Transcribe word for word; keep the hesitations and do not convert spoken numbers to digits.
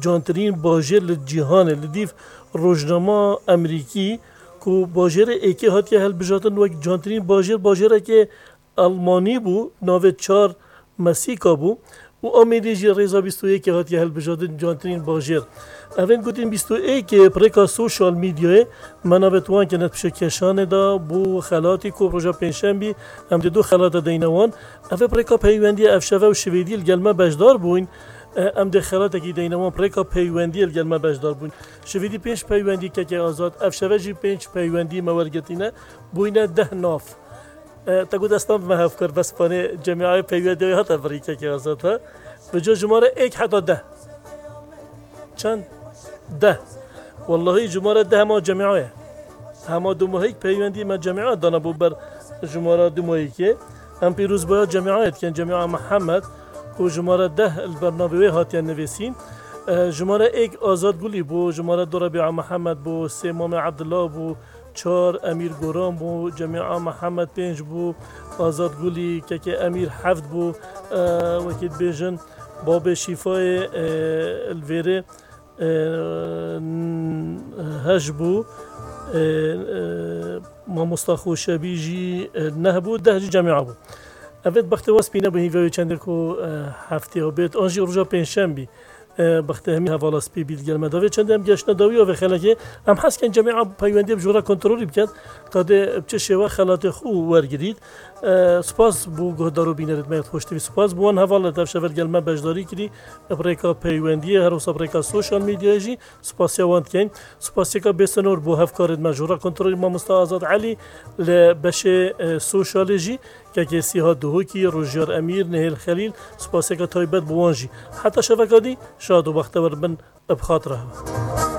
جانترین باجر لجیهان لدیف روزنامه امریکی کو باجر ایکی هات که هل بجاتن و جانترین باجر باجره که آلمانی بو ناو چار مسیکا بو و آمیدی جی ریزا بیست و یک هات که هل بجاتن جانترین باجر اوین گوتین بیست و یک پرکا سوشال میدیای منابتوان که نت بشه کشانه دا بو خلاتی کو روژا پنجشنبی هم دو خلات دینوان اوه پرکا پیوندی افشوه و شویدی الگلمه بجدار بوین ام دخلات کی دینوان پرکا پیوندی الگلمه بجدار بوین شویدی پنج پیوندی که که آزاد افشوه جی پنج پیوندی مورگتینه بوینه ده ناف تقول دستان محف کرد بس پانه جمعه پیوندی ها تفریقه که آزاد ها به جا جماره ایک حتی ده چند ده والله جماره ده ما جمعه همه دو ماهی پیوندی ما جمعه دانا بو بر جماره دو ماهی که ام پیروز باید جمعه کن جمعه محمد و جماره ده البرنامه هاتیان نویسین جماره ایک آزاد گلی بو جماره دو ربیع محمد بو سه مام عبدالله بو چهار امیر گوران بو جمعه محمد پنج بو آزاد گلی که که امیر هفت بو وکید بیجن باب شفای الویره هش بو ما مصطفى شبیجی نه بو ده جمعه بو اوید بخت واس بینه به هیوی چندر کو هفته ها بیت آنجی روزا پنجشنبه بخت همی حوالا سپی بیل گلمه داوی چند هم گشنه داوی و خلاکه هم حس کن جمعه پیوندی بجورا کنترلی بکن تا ده بچه شوا خلات خو ورگرید سپاس بو گهدارو بینرد میاد خوشتی سپاس بو آن حوالا تفشور گلمه بجداری کردی برایکا پیوندی هر روز برایکا سوشال میدیایی سپاسی واند کن سپاسی که بسنور بو هفکارد مجورا کنترلی ما مستعد آزاد علی لبشه سوشالجی که کسی ها دهوکی روزیار امیر نهیل خلیل سپاسی که تایبت بوانجی حتی شفکادی شاد و بختور بن بخاطرها